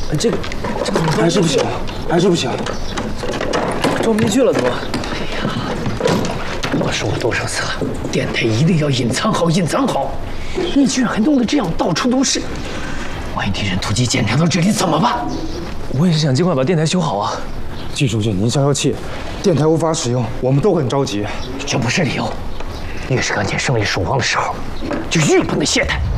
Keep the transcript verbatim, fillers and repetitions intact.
这个这个还是不行，还是不行，装不进去了怎么？ 哎呀，我说过多少次了，电台一定要隐藏好，隐藏好。你居然还弄得这样，到处都是。万一敌人突击检查到这里怎么办？ 我也是想尽快把电台修好啊。季书记，您消消气，电台无法使用，我们都很着急。 这不是理由。越是看见胜利曙光的时候，就越不能懈怠。